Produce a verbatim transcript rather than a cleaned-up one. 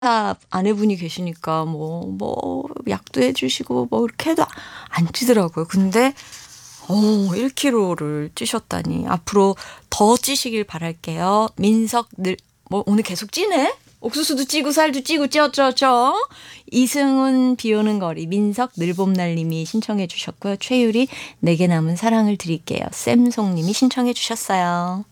아내분이 계시니까 뭐 뭐 약도 해 주시고 뭐 이렇게 해도 안 찌더라고요. 근데 어 일 킬로그램를 찌셨다니 앞으로 더 찌시길 바랄게요. 민석 늘 뭐 오늘 계속 찌네? 옥수수도 찌고 살도 찌고 쪄쪄쪄. 이승훈 비 오는 거리 민석 늘봄날 님이 신청해 주셨고요. 최유리 내게 남은 사랑을 드릴게요. 쌤송 님이 신청해 주셨어요.